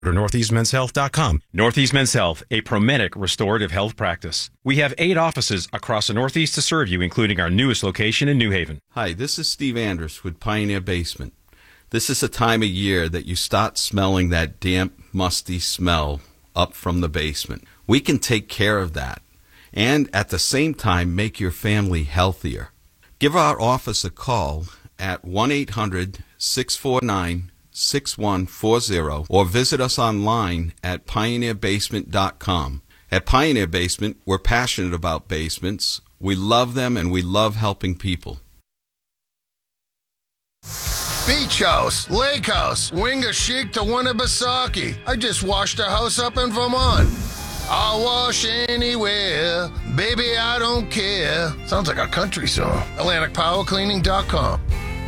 Or NortheastMen'sHealth.com. Northeast Men's Health, a Promedic restorative health practice. We have 8 offices across the Northeast to serve you, including our newest location in New Haven. Hi, this is Steve Anders with Pioneer Basement. This is a time of year that you start smelling that damp, musty smell up from the basement. We can take care of that and at the same time make your family healthier. Give our office a call at 1-800-649-6140 or visit us online at pioneerbasement.com. At Pioneer Basement, we're passionate about basements. We love them and we love helping people. Beach house, lake house, Winga Chic to Winnipesaukee. I just washed a house up in Vermont. I'll wash anywhere, baby, I don't care. Sounds like a country song. AtlanticPowerCleaning.com.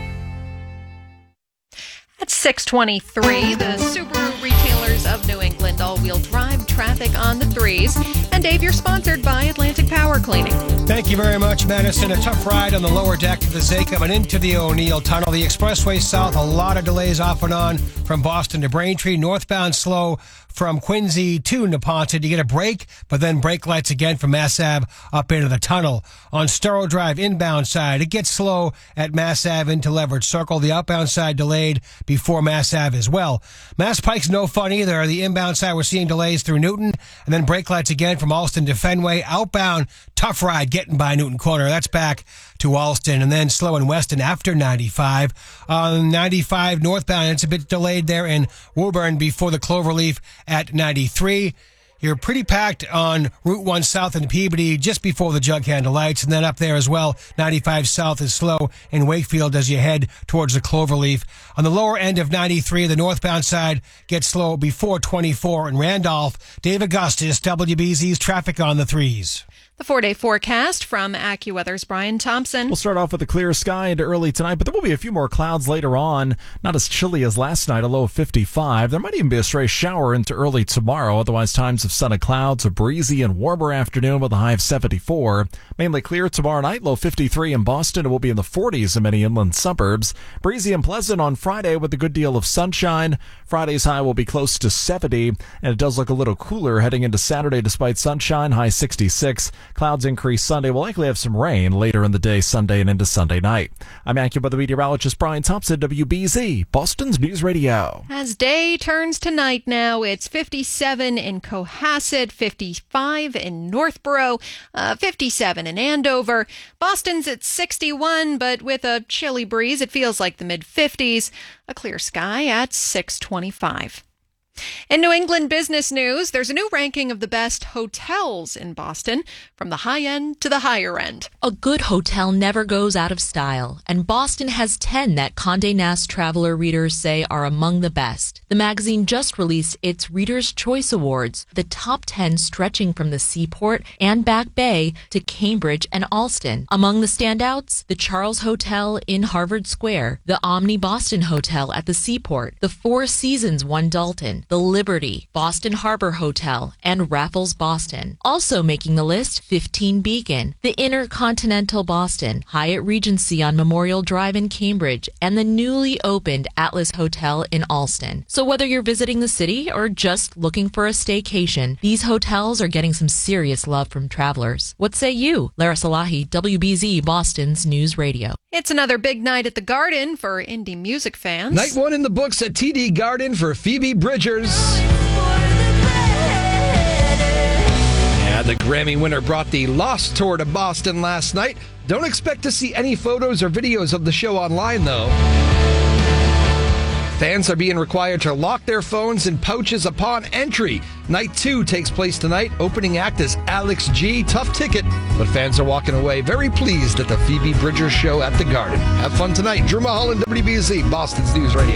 At 6:23, the Subaru retailers of New England all-wheel drive traffic on the 3s. And Dave, you're sponsored by Atlantic Power Cleaning. Thank you very much, Madison. A tough ride on the lower deck of the Zakim and into the O'Neill Tunnel. The expressway south, a lot of delays off and on from Boston to Braintree. Northbound slow from Quincy to Neponset. You get a break, but then brake lights again from Mass Ave up into the tunnel. On Storrow Drive, inbound side, it gets slow at Mass Ave into Leverett Circle. The outbound side delayed before Mass Ave as well. Mass Pike's no fun either. The inbound side, we're seeing delays through Newton, and then brake lights again from Alston to Fenway. Outbound, tough ride getting by Newton Corner. That's back to Alston, and then slow in Weston after 95. On 95 northbound, it's a bit delayed there in Woburn before the Cloverleaf at 93. You're pretty packed on Route 1 South in Peabody just before the jug handle lights, and then up there as well, 95 South is slow in Wakefield as you head towards the Cloverleaf. On the lower end of 93, the northbound side gets slow before 24 in Randolph. Dave Augustus, WBZ's traffic on the 3s. The 4-day forecast from AccuWeather's Brian Thompson. We'll start off with a clear sky into early tonight, but there will be a few more clouds later on. Not as chilly as last night, a low of 55. There might even be a stray shower into early tomorrow. Otherwise, times of sun and clouds, a breezy and warmer afternoon with a high of 74. Mainly clear tomorrow night, low 53 in Boston. It will be in the 40s in many inland suburbs. Breezy and pleasant on Friday with a good deal of sunshine. Friday's high will be close to 70, and it does look a little cooler heading into Saturday despite sunshine, high 66. Clouds increase Sunday. We'll likely have some rain later in the day, Sunday and into Sunday night. I'm AccuWeather meteorologist Brian Thompson, WBZ, Boston's News Radio. As day turns to night now, it's 57 in Cohasset, 55 in Northborough, 57 in Andover. Boston's at 61, but with a chilly breeze, it feels like the mid-50s. A clear sky at 6:25. In New England business news, there's a new ranking of the best hotels in Boston, from the high end to the higher end. A good hotel never goes out of style, and Boston has 10 that Condé Nast Traveler readers say are among the best. The magazine just released its Reader's Choice Awards, the top 10 stretching from the Seaport and Back Bay to Cambridge and Allston. Among the standouts, the Charles Hotel in Harvard Square, the Omni Boston Hotel at the Seaport, the Four Seasons One Dalton, the Liberty, Boston Harbor Hotel, and Raffles Boston. Also making the list, 15 Beacon, the Intercontinental Boston, Hyatt Regency on Memorial Drive in Cambridge, and the newly opened Atlas Hotel in Allston. So whether you're visiting the city or just looking for a staycation, these hotels are getting some serious love from travelers. What say you? Lara Salahi, WBZ, Boston's News Radio. It's another big night at the Garden for indie music fans. Night one in the books at TD Garden for Phoebe Bridgers. Yeah, the Grammy winner brought the Lost Tour to Boston last night. Don't expect to see any photos or videos of the show online, though. Fans are being required to lock their phones in pouches upon entry. Night 2 takes place tonight. Opening act is Alex G. Tough ticket, but fans are walking away very pleased at the Phoebe Bridgers show at the Garden. Have fun tonight. Drew Mulholland, WBZ, Boston's News Radio.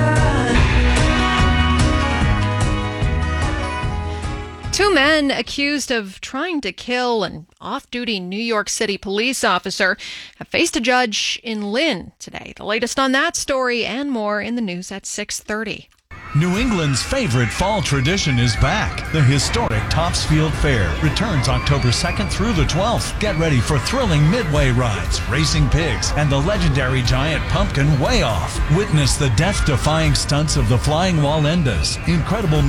Two men accused of trying to kill an off-duty New York City police officer have faced a judge in Lynn today. The latest on that story and more in the news at 6:30. New England's favorite fall tradition is back. The historic Topsfield Fair returns October 2nd through the 12th. Get ready for thrilling midway rides, racing pigs, and the legendary giant pumpkin Way Off. Witness the death-defying stunts of the Flying Wallendas, incredible